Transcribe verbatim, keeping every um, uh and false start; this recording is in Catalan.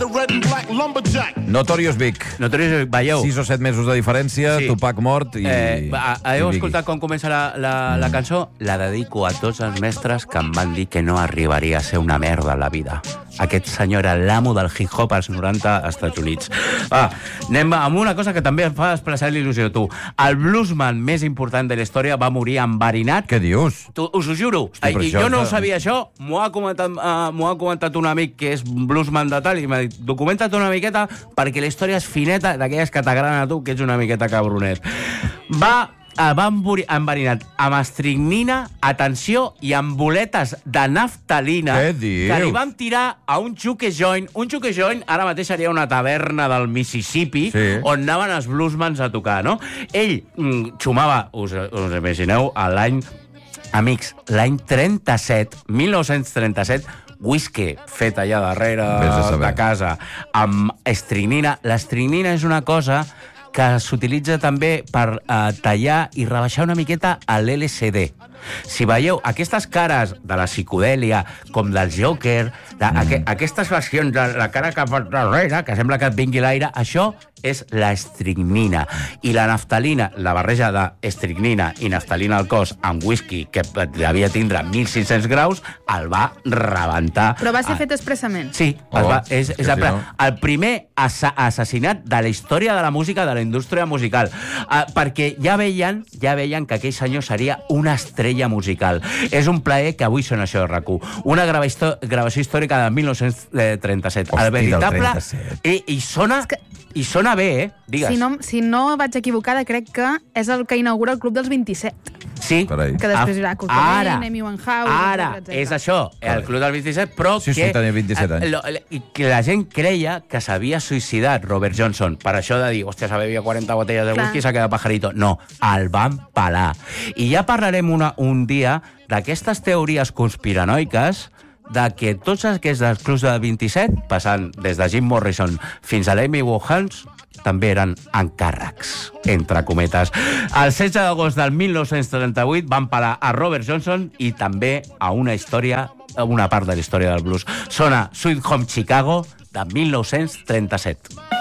Notorious Big. Notorious Big, veieu? Sis o set mesos de diferència, Sí. Tupac mort i... Eh, va, heu i Biggie. escoltat com comença la, la, la cançó? La dedico a tots els mestres que em van dir que no arribaria a ser una merda a la vida. Aquest senyor era l'amo del hip-hop als noranta als Estats Units. Va, anem amb una cosa que també em fa expressar l'il·lusió, tu. El bluesman més important de la història va morir enverinat. Què dius? Tu, us ho juro. Hosti, I això jo no és ho de- sabia, això. M'ho ha comentat, uh, m'ho ha comentat un amic que és bluesman de tal i m'ha dit, documenta't una miqueta perquè la història és fineta, d'aquelles que t'agraden a tu, que ets una miqueta cabronet. Va... Uh, va embori- enverinat amb estricnina, atenció, i amb boletes de naftalina Què dius? que li van tirar a un juke joint. Un juke joint ara mateix seria una taverna del Mississippi, Sí. on anaven els bluesmans a tocar, no? Ell mm, xumava, us, us imagineu, a l'any... Amics, l'any trenta-set, mil nou-cents trenta-set, whisky fet allà darrere Vés a saber. de casa amb estricnina. L'estricnina és una cosa que s'utilitza també per eh, tallar i rebaixar una miqueta a l'L S D. Si veieu aquestes cares de la psicodèlia, com del Joker, de, mm. aqu aquestes versions de la cara cap darrere, que sembla que et vingui l'aire, això és l'estricnina. I la naftalina, la barreja d'estricnina i naftalina al cos amb whisky, que devia tindre mil cinc-cents graus, el va rebentar. Però va ser Ah, fet expressament. Sí, Oh, es va, és, és és que el, si no- el primer assa assassinat de la història de la música, de la indústria musical. Uh, perquè ja veien, ja veien que aquell senyor seria una estrella musical. És un plaer que avui sona això de RAC u. Una gravació, gravació històrica de mil nou-cents trenta-set. Hosti, el veritable... del trenta-set. I, i, sona, que- I sona bé, eh? Digues. Si no, si no vaig equivocada, crec que és el que inaugura el Club dels vint-i-set. Sí. Carai. Que després hi haurà Kurt Cobain, Ara, Amy Winehouse, ara, etcètera, etcètera. és això, el Club del vint-i-set, però Sí, sí, que... tenia vint-i-set anys. eh, lo- I que la gent creia que s'havia suïcidat Robert Johnson. Per això de dir, hòstia, s'ha bebido quaranta botelles de Clar. whisky i s'ha quedat pajarito. No, el van pelar. I ja parlarem una, un dia d'aquestes teories conspiranoiques de que tots aquests dels clubs del vint-i-set, passant des de Jim Morrison fins a l'Amy Winehouse, també eren encàrrecs, entre cometes. El setze d'agost del mil nou-cents trenta-vuit van pelar a Robert Johnson i també a una història, a una part de la història del blues. Sona Sweet Home Chicago de mil nou-cents trenta-set.